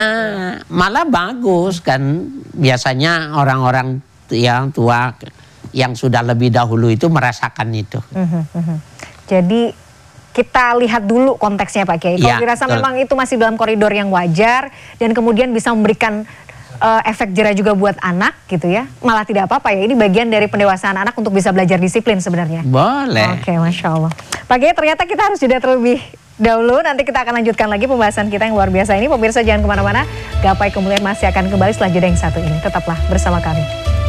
Malah bagus kan, biasanya orang-orang yang tua yang sudah lebih dahulu itu merasakan itu. Jadi kita lihat dulu konteksnya Pak Kiai. Kalau dirasa memang itu masih dalam koridor yang wajar dan kemudian bisa memberikan efek jera juga buat anak gitu ya, malah tidak apa-apa ya. Ini bagian dari pendewasaan anak untuk bisa belajar disiplin sebenarnya. Boleh. Oke, Masya Allah. Pak Kiai, ternyata kita harus jeda terlebih dahulu. Nanti kita akan lanjutkan lagi pembahasan kita yang luar biasa ini. Pemirsa jangan kemana-mana. Gapai Kemuliaan masih akan kembali setelah jeda yang satu ini. Tetaplah bersama kami.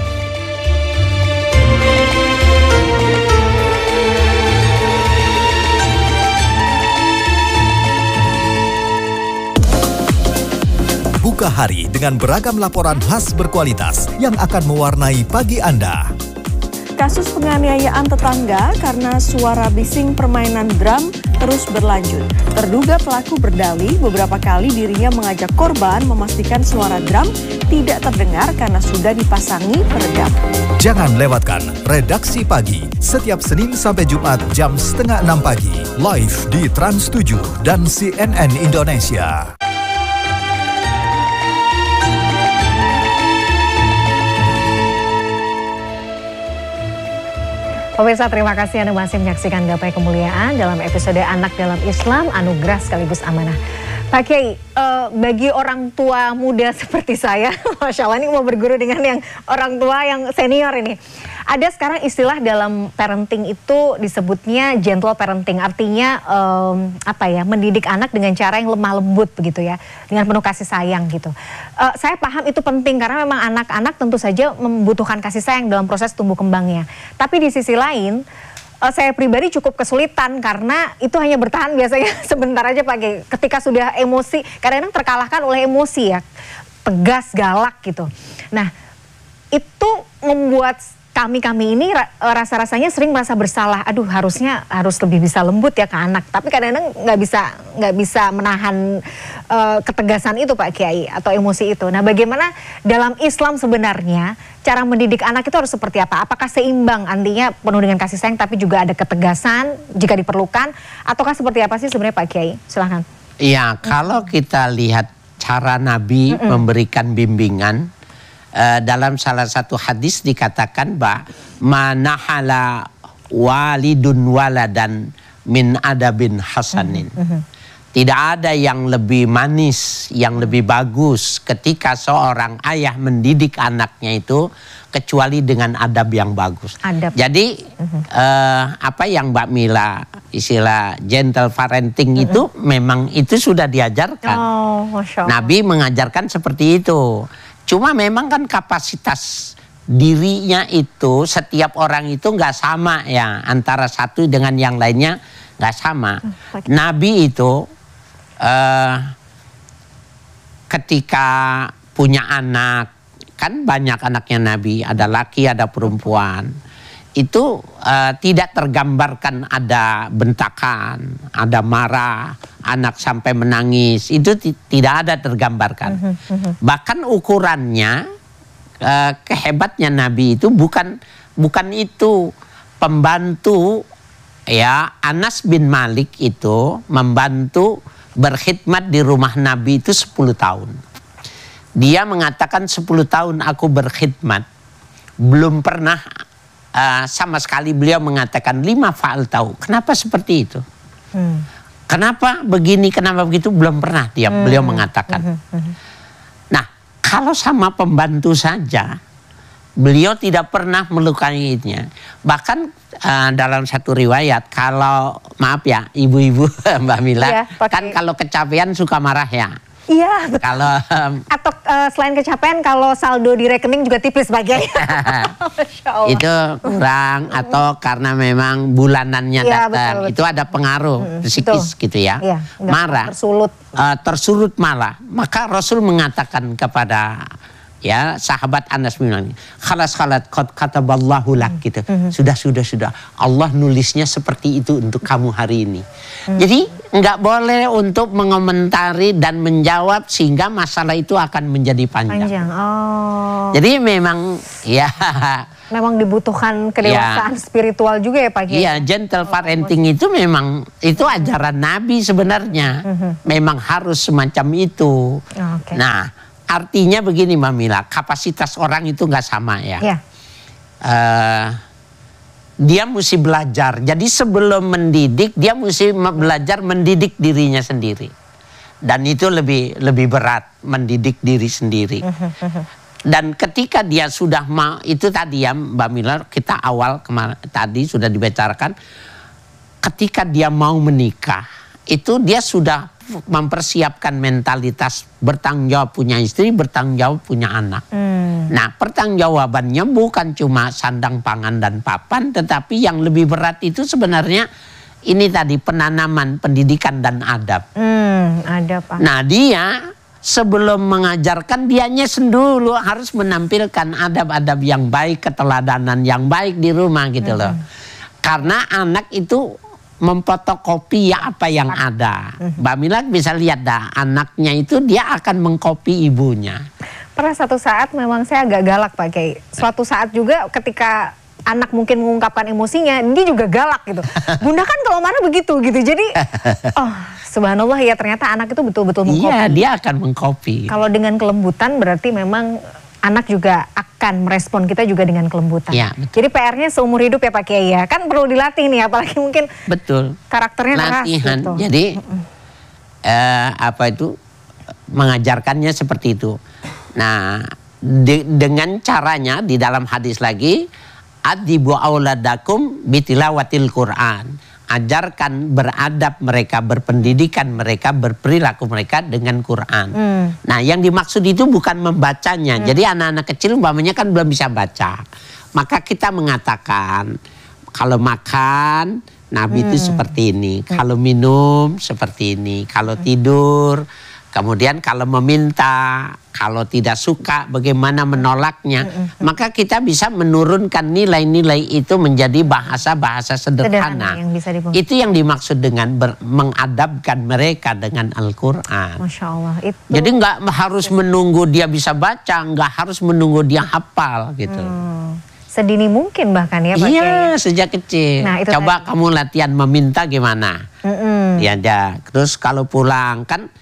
Buka hari dengan beragam laporan khas berkualitas yang akan mewarnai pagi Anda. Kasus penganiayaan tetangga karena suara bising permainan drum terus berlanjut. Terduga pelaku berdalih beberapa kali dirinya mengajak korban memastikan suara drum tidak terdengar karena sudah dipasangi peredam. Jangan lewatkan Redaksi Pagi setiap Senin sampai Jumat jam 5:30 pagi live di Trans 7 dan CNN Indonesia. Pemirsa, terima kasih Anda masih menyaksikan Gapai Kemuliaan dalam episode Anak dalam Islam, Anugerah sekaligus Amanah. Pak Kiai, bagi orang tua muda seperti saya, Masya Allah, ini mau berguru dengan yang orang tua yang senior ini. Ada sekarang istilah dalam parenting itu disebutnya gentle parenting, artinya mendidik anak dengan cara yang lemah lembut begitu ya, dengan penuh kasih sayang gitu. Saya paham itu penting karena memang anak-anak tentu saja membutuhkan kasih sayang dalam proses tumbuh kembangnya. Tapi di sisi lain, saya pribadi cukup kesulitan karena itu hanya bertahan biasanya sebentar aja Pak Kiai. Ketika sudah emosi, kadang-kadang terkalahkan oleh emosi ya, tegas, galak gitu. Nah, itu membuat kami ini rasa-rasanya sering merasa bersalah. Aduh, harus lebih bisa lembut ya ke anak. Tapi kadang-kadang nggak bisa menahan ketegasan itu Pak Kiai atau emosi itu. Nah, bagaimana dalam Islam sebenarnya cara mendidik anak itu harus seperti apa? Apakah seimbang, artinya penuh dengan kasih sayang tapi juga ada ketegasan jika diperlukan? Ataukah seperti apa sih sebenarnya Pak Kiai? Silahkan. Iya, kalau kita lihat cara Nabi memberikan bimbingan, dalam salah satu hadis dikatakan bahwa manahala walidun waladan min adabin hasanin. Tidak ada yang lebih manis, yang lebih bagus ketika seorang ayah mendidik anaknya itu kecuali dengan adab yang bagus. Jadi apa yang Mbak Mila istilah gentle parenting itu memang itu sudah diajarkan. Nabi mengajarkan seperti itu. Cuma memang kan kapasitas dirinya itu setiap orang itu nggak sama ya, antara satu dengan yang lainnya nggak sama. Nabi itu ketika punya anak, kan banyak anaknya Nabi, ada laki ada perempuan, itu tidak tergambarkan ada bentakan, ada marah, anak sampai menangis, itu tidak ada tergambarkan. Bahkan ukurannya, kehebatnya Nabi itu bukan itu. Pembantu ya, Anas bin Malik itu membantu berkhidmat di rumah Nabi itu 10 tahun. Dia mengatakan 10 tahun aku berkhidmat, belum pernah sama sekali beliau mengatakan 5 faal tahu. Kenapa seperti itu? Kenapa begini, kenapa begitu, belum pernah beliau mengatakan. Nah, kalau sama pembantu saja, beliau tidak pernah melukainya. Bahkan dalam satu riwayat, kalau maaf ya ibu-ibu Mbak Mila, kan kalau kecapean suka marah ya. Iya. Kalau atau selain kecapean, kalau saldo di rekening juga tipis bagian. Itu kurang atau karena memang bulanannya datang, betul. Itu ada pengaruh psikis gitu ya. Marah, tersulut malah. Maka Rasul mengatakan kepada Ya, sahabat Anas bilang, khalas qad kataballahu lak gitu. Sudah. Allah nulisnya seperti itu untuk kamu hari ini. Jadi nggak boleh untuk mengomentari dan menjawab sehingga masalah itu akan menjadi panjang. Oh. Jadi memang ya Memang dibutuhkan kedewasaan spiritual juga ya Pak Kiai. Iya, gentle parenting itu memang itu ajaran Nabi sebenarnya. Memang harus semacam itu. Okay. Nah, artinya begini Mbak Mila, kapasitas orang itu nggak sama ya. Yeah. Dia mesti belajar. Jadi sebelum mendidik, dia mesti belajar mendidik dirinya sendiri. Dan itu lebih berat, mendidik diri sendiri. Dan ketika dia sudah mau, itu tadi ya Mbak Mila, kita awal kemarin tadi sudah dibicarakan, ketika dia mau menikah, itu dia sudah mempersiapkan mentalitas bertanggung jawab punya istri, bertanggung jawab punya anak. Nah, pertanggungjawabannya bukan cuma sandang, pangan, dan papan, tetapi yang lebih berat itu sebenarnya ini tadi penanaman pendidikan dan adab. Adab. Nah, dia sebelum mengajarkan dianya sendiri harus menampilkan adab-adab yang baik, keteladanan yang baik di rumah gitu loh. Karena anak itu memfotokopi ya apa yang ada. Mbak Mila bisa lihat dah, anaknya itu dia akan mengkopi ibunya. Pernah satu saat memang saya agak galak Pak Kiai. Suatu saat juga ketika anak mungkin mengungkapkan emosinya, dia juga galak gitu. Bunda kan kalau mana begitu gitu. Jadi, oh subhanallah ya ternyata anak itu betul-betul mengkopi. Iya, dia akan mengkopi. Kalau dengan kelembutan berarti memang anak juga akan merespon kita juga dengan kelembutan. Ya, jadi PR-nya seumur hidup ya Pak Kiai ya. Kan perlu dilatih nih, apalagi mungkin betul karakternya keras latihan gitu. Jadi apa itu mengajarkannya seperti itu. Nah, dengan caranya di dalam hadis lagi, adibu auladakum bitilawatil Quran. Ajarkan beradab mereka, berpendidikan mereka, berperilaku mereka dengan Quran. Nah, yang dimaksud itu bukan membacanya. Jadi anak-anak kecil umpamanya kan belum bisa baca. Maka kita mengatakan kalau makan Nabi itu seperti ini, kalau minum seperti ini, kalau tidur, kemudian kalau meminta, kalau tidak suka bagaimana menolaknya, maka kita bisa menurunkan nilai-nilai itu menjadi bahasa-bahasa sederhana. Yang bisa itu yang dimaksud dengan mengadabkan mereka dengan Al-Quran. Masya Allah. Itu... Jadi nggak harus menunggu dia bisa baca, nggak harus menunggu dia hafal gitu. Sedini mungkin bahkan ya Pak Kiai. Iya, sejak kecil. Nah, itu coba tadi. kamu latihan meminta gimana? Ya, terus kalau pulang kan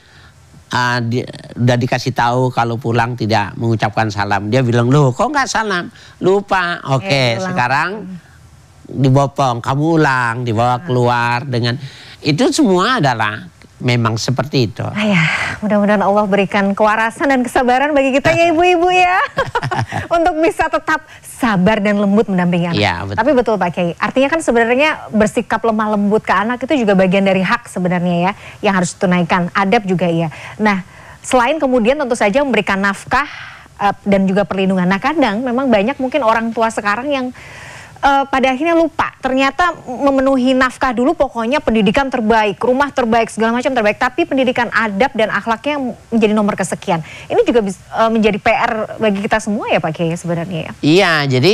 udah dikasih tahu kalau pulang tidak mengucapkan salam. Dia bilang, loh kok nggak salam? Lupa. Oke, sekarang dibopong, kamu ulang, dibawa keluar dengan itu semua adalah memang seperti itu. Ayah, mudah-mudahan Allah berikan kewarasan dan kesabaran bagi kita ya ibu-ibu ya. Untuk bisa tetap sabar dan lembut mendampingi anak. Ya, betul. Tapi betul Pak Kiai, artinya kan sebenarnya bersikap lemah lembut ke anak itu juga bagian dari hak sebenarnya ya. Yang harus ditunaikan, adab juga ya. Nah, selain kemudian tentu saja memberikan nafkah dan juga perlindungan. Nah kadang memang banyak mungkin orang tua sekarang yang pada akhirnya lupa, ternyata memenuhi nafkah dulu, pokoknya pendidikan terbaik, rumah terbaik, segala macam terbaik, tapi pendidikan adab dan akhlaknya menjadi nomor kesekian. Ini juga menjadi PR bagi kita semua ya Pak Kiai sebenarnya ya. Iya, jadi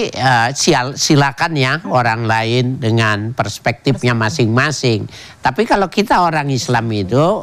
silakan ya orang lain dengan perspektifnya masing-masing. Tapi kalau kita orang Islam itu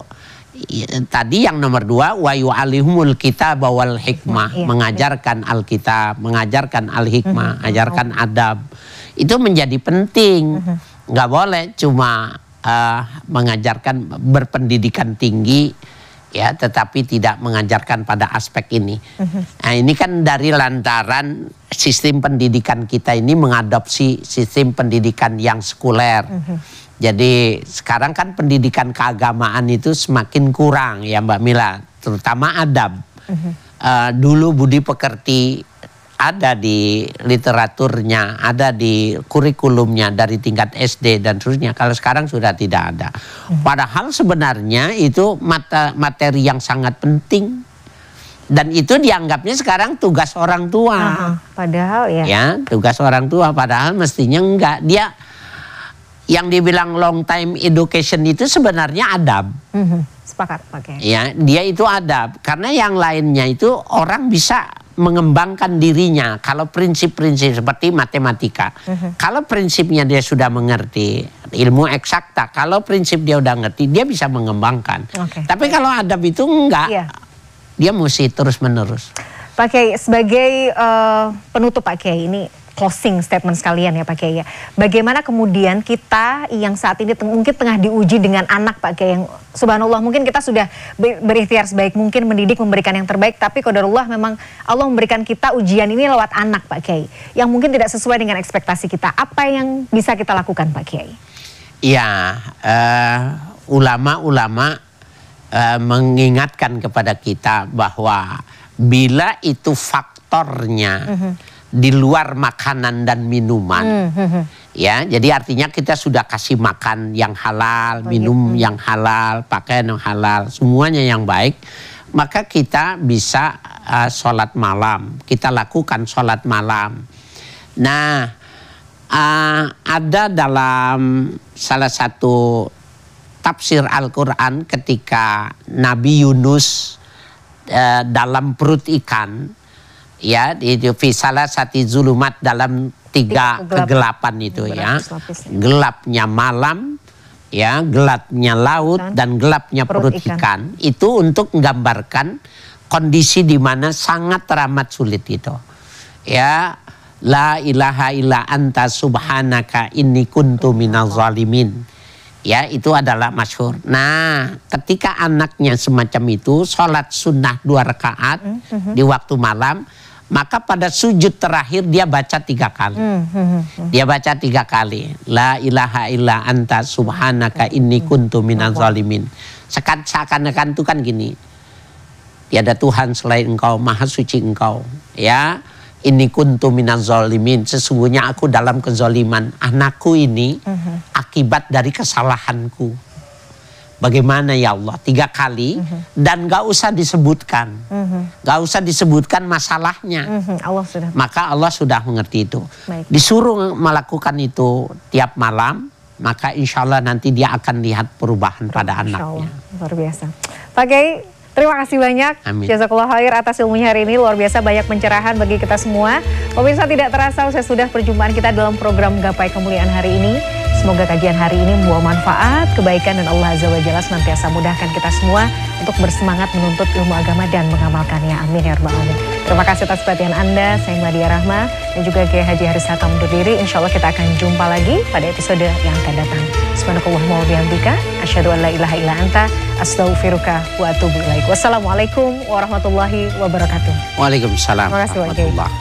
tadi yang nomor 2, wa yu'alihumul kitab wal hikmah, mengajarkan Alkitab, mengajarkan al-hikmah, ajarkan adab. Itu menjadi penting. Nggak boleh cuma mengajarkan berpendidikan tinggi ya, tetapi tidak mengajarkan pada aspek ini. Nah, ini kan dari lantaran sistem pendidikan kita ini mengadopsi sistem pendidikan yang sekuler. Jadi sekarang kan pendidikan keagamaan itu semakin kurang ya Mbak Mila, terutama adab. Dulu budi pekerti ada di literaturnya, ada di kurikulumnya dari tingkat SD dan seterusnya. Kalau sekarang sudah tidak ada. Padahal sebenarnya itu materi yang sangat penting. Dan itu dianggapnya sekarang tugas orang tua. Padahal ya. Tugas orang tua. Padahal mestinya enggak. Dia yang dibilang long time education itu sebenarnya adab. Sepakat pakai. Ya, dia itu adab. Karena yang lainnya itu orang bisa mengembangkan dirinya. Kalau prinsip-prinsip seperti matematika, kalau prinsipnya dia sudah mengerti, ilmu eksakta, kalau prinsip dia udah ngerti, dia bisa mengembangkan. Tapi kalau adab itu enggak, dia mesti terus-menerus. Pak Kiai, sebagai penutup Pak Kiai, ini closing statement sekalian ya Pak Kiai ya. Bagaimana kemudian kita yang saat ini mungkin tengah diuji dengan anak Pak Kiai yang subhanallah mungkin kita sudah berikhtiar sebaik mungkin mendidik, memberikan yang terbaik, tapi qadarullah memang Allah memberikan kita ujian ini lewat anak Pak Kiai yang mungkin tidak sesuai dengan ekspektasi kita. Apa yang bisa kita lakukan Pak Kiai? Ya, ulama-ulama mengingatkan kepada kita bahwa bila itu faktornya di luar makanan dan minuman, ya, jadi artinya kita sudah kasih makan yang halal, minum yang halal, pakaian yang halal, semuanya yang baik, maka kita bisa sholat malam, kita lakukan sholat malam. Nah, ada dalam salah satu tafsir Al-Quran ketika Nabi Yunus dalam perut ikan, ya, itu fisalah sati zulumat, dalam tiga kegelapan itu ya, gelapnya malam, ya, gelapnya laut dan gelapnya perut ikan. Itu untuk menggambarkan kondisi di mana sangat teramat sulit itu. Ya, la ilaha illa anta subhanaka inni kuntu minaz zalimin. Ya, itu adalah masyhur. Nah, ketika anaknya semacam itu sholat sunnah 2 rakaat di waktu malam, maka pada sujud terakhir dia baca 3 kali. Dia baca 3 kali. La ilaha illa anta subhanaka inni kuntu minaz zalimin. Seakan-akan itu kan gini. Tiada Tuhan selain Engkau, maha suci Engkau. Ya, inni kuntu minaz zalimin. Sesungguhnya aku dalam kezaliman. Anakku ini akibat dari kesalahanku. Bagaimana ya Allah? 3 kali dan gak usah disebutkan, gak usah disebutkan masalahnya. Maka Allah sudah mengerti itu. Disuruh melakukan itu tiap malam, maka insya Allah nanti dia akan lihat perubahan pada anaknya. Luar biasa. Pak Kiai, terima kasih banyak. Jazakallah khair atas ilmunya hari ini, luar biasa, banyak pencerahan bagi kita semua. Pemirsa, tidak terasa usai sudah perjumpaan kita dalam program Gapai Kemuliaan hari ini. Semoga kajian hari ini membawa manfaat, kebaikan, dan Allah Azza wa Jalla senantiasa mudahkan kita semua untuk bersemangat menuntut ilmu agama dan mengamalkannya. Amin ya rabbal alamin. Terima kasih atas perhatian Anda. Saya Mladia Rahma dan juga Kiai Haji Haris Hakam undur diri. Insya Allah kita akan jumpa lagi pada episode yang akan datang. Subhanakallahumma wa bihamdika, asyhadu an la ilaha illa anta, astaghfiruka wa atubu ilaik. Wassalamualaikum warahmatullahi wabarakatuh. Waalaikumsalam warahmatullahi wabarakatuh.